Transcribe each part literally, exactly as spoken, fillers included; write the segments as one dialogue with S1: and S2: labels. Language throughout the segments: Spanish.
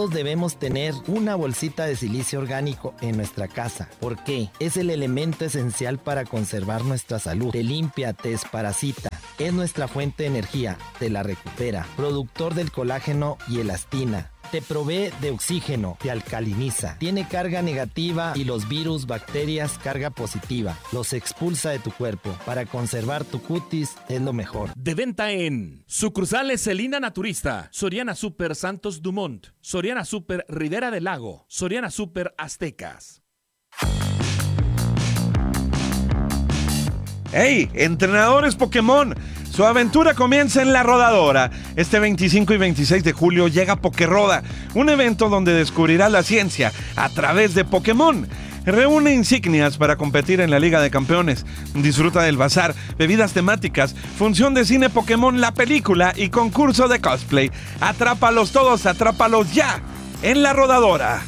S1: Todos debemos tener una bolsita de silicio orgánico en nuestra casa. ¿Por qué? Es el elemento esencial para conservar nuestra salud. Te limpia, te desparasita. Es nuestra fuente de energía, te la recupera. Productor del colágeno y elastina. Te provee de oxígeno, te alcaliniza. Tiene carga negativa y los virus, bacterias, carga positiva. Los expulsa de tu cuerpo. Para conservar tu cutis es lo mejor.
S2: De venta en sucursales Celina Naturista, Soriana Super Santos Dumont, Soriana Super Rivera del Lago, Soriana Super Aztecas.
S3: ¡Hey! Entrenadores Pokémon, su aventura comienza en La Rodadora. Este veinticinco y veintiséis de julio llega Pokéroda, un evento donde descubrirás la ciencia a través de Pokémon. Reúne insignias para competir en la Liga de Campeones. Disfruta del bazar, bebidas temáticas, función de cine Pokémon la película y concurso de cosplay. Atrápalos todos, atrápalos ya en La Rodadora.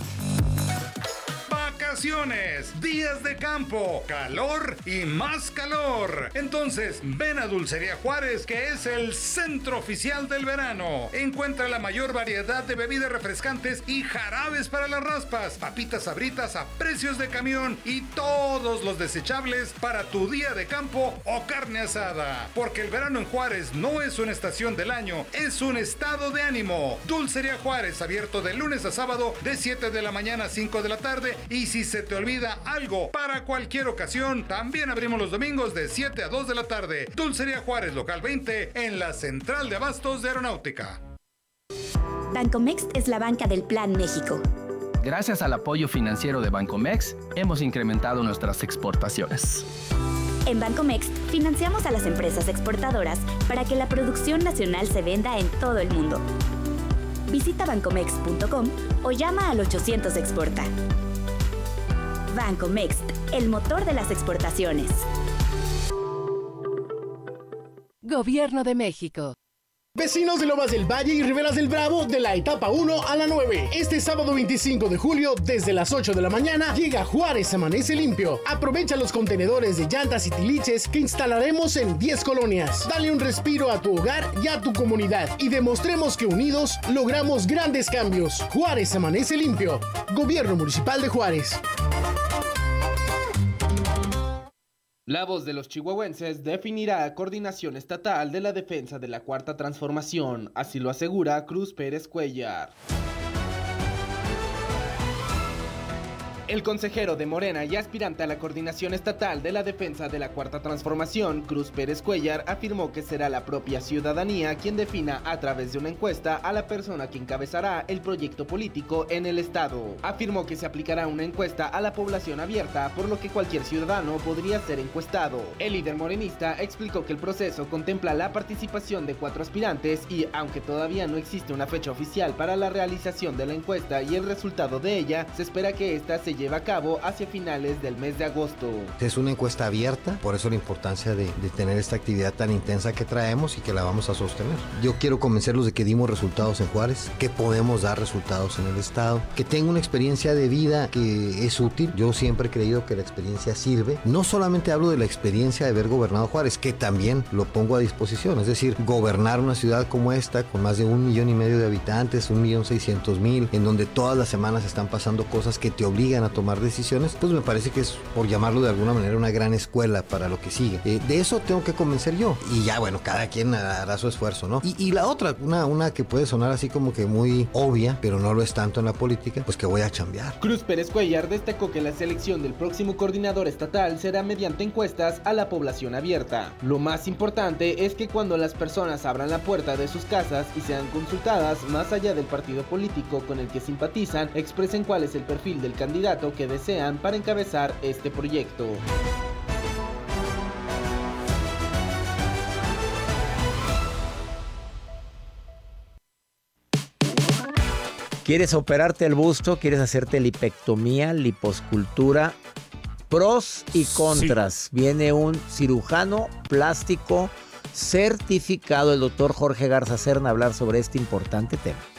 S4: Vacaciones, días de campo, calor y más calor. Entonces, ven a Dulcería Juárez, que es el centro oficial del verano. Encuentra la mayor variedad de bebidas refrescantes y jarabes para las raspas, papitas sabritas a precios de camión y todos los desechables para tu día de campo o carne asada. Porque el verano en Juárez no es una estación del año, es un estado de ánimo. Dulcería Juárez, abierto de lunes a sábado de siete de la mañana a cinco de la tarde, y si se te olvida algo para cualquier ocasión, también abrimos los domingos de siete a dos de la tarde. Dulcería Juárez, local veinte, en la Central de Abastos de Aeronáutica.
S5: Bancomext es la banca del Plan México.
S6: Gracias al apoyo financiero de Bancomext, hemos incrementado nuestras exportaciones.
S5: En Bancomext financiamos a las empresas exportadoras para que la producción nacional se venda en todo el mundo. Visita bancomext punto com o llama al ochocientos exporta. Bancomext, el motor de las exportaciones.
S7: Gobierno de México.
S8: Vecinos de Lomas del Valle y Riberas del Bravo, de la etapa uno a la nueve. Este sábado veinticinco de julio, desde las ocho de la mañana, llega Juárez Amanece Limpio. Aprovecha los contenedores de llantas y tiliches que instalaremos en diez colonias. Dale un respiro a tu hogar y a tu comunidad y demostremos que unidos logramos grandes cambios. Juárez Amanece Limpio. Gobierno Municipal de Juárez.
S9: La voz de los chihuahuenses definirá coordinación estatal de la defensa de la Cuarta Transformación, así lo asegura Cruz Pérez Cuellar. El consejero de Morena y aspirante a la coordinación estatal de la defensa de la Cuarta Transformación, Cruz Pérez Cuellar, afirmó que será la propia ciudadanía quien defina a través de una encuesta a la persona que encabezará el proyecto político en el estado. Afirmó que se aplicará una encuesta a la población abierta, por lo que cualquier ciudadano podría ser encuestado. El líder morenista explicó que el proceso contempla la participación de cuatro aspirantes y, aunque todavía no existe una fecha oficial para la realización de la encuesta y el resultado de ella, se espera que esta se lleve a cabo hacia finales del mes de agosto.
S10: Es una encuesta abierta, por eso la importancia de, de tener esta actividad tan intensa que traemos y que la vamos a sostener. Yo quiero convencerlos de que dimos resultados en Juárez, que podemos dar resultados en el estado, que tengo una experiencia de vida que es útil. Yo siempre he creído que la experiencia sirve. No solamente hablo de la experiencia de haber gobernado Juárez, que también lo pongo a disposición, es decir, gobernar una ciudad como esta, con más de un millón y medio de habitantes, un millón seiscientos mil, en donde todas las semanas están pasando cosas que te obligan a tomar decisiones, pues me parece que es, por llamarlo de alguna manera, una gran escuela para lo que sigue. Eh, de eso tengo que convencer yo. Y ya, bueno, cada quien hará su esfuerzo, ¿no? Y, y la otra, una, una que puede sonar así como que muy obvia, pero no lo es tanto en la política, pues que voy a chambear.
S9: Cruz Pérez Cuellar destacó que la selección del próximo coordinador estatal será mediante encuestas a la población abierta. Lo más importante es que cuando las personas abran la puerta de sus casas y sean consultadas, más allá del partido político con el que simpatizan, expresen cuál es el perfil del candidato que desean para encabezar este proyecto.
S11: ¿Quieres operarte el busto? ¿Quieres hacerte lipectomía, liposcultura? Pros y contras. Sí. Viene un cirujano plástico certificado, el doctor Jorge Garza Serna, a hablar sobre este importante tema.